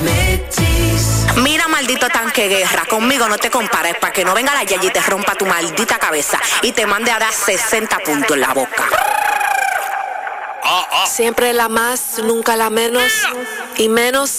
Mira, maldito tanque guerra, conmigo no te compares para que no venga la Yayi y te rompa tu maldita cabeza y te mande a dar 60 puntos en la boca. Siempre la más, nunca la menos, y menos